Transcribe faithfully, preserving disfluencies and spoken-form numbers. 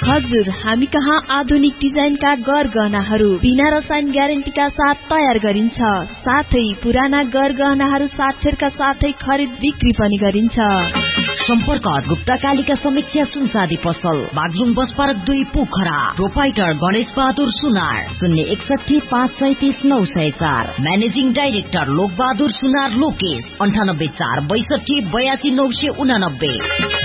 हजुर, हामी कहाँ आधुनिक डिजाइनका गरगहनाहरू बिना रसायन ग्यारेन्टीका साथ तयार गरिन्छ। साथै पुराना गरगहनाहरू साक्षरका साथै खरिद बिक्री पनि गरिन्छ। सम्पर्क गुप्ता कालिका समीक्षा सुनसादी पसल, बागलुङ बस पार्क दुई पोखरा। प्रोपाइटर गणेश बहादुर सुनार, शून्य एकसठी पाँच सैतिस नौ सय चार। म्यानेजिङ डाइरेक्टर लोक बहादुर सुनार लोकेश, अन्ठानब्बे चार बैसठी बयासी नौ सय उनानब्बे।